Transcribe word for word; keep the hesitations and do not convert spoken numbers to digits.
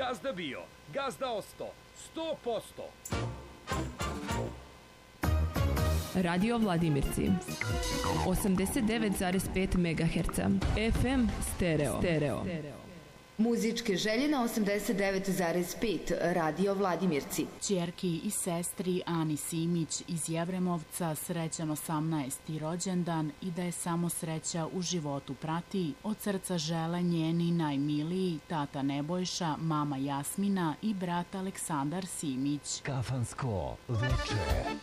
Gazda bio, gazda osto, sto posto. Radio Vladimirci osamdeset devet zarez pet megaherca F M stereo. Stereo. Muzičke želje na osamdeset devet zarez pet Radio Vladimirci. Ćerki i sestri Ani Simić iz Jevremovca srećan osamnaesti rođendan i da je samo sreća u životu prati. Od srca žele njeni najmiliji tata Nebojša, mama Jasmina i brat Aleksandar Simić. Kafansko veče.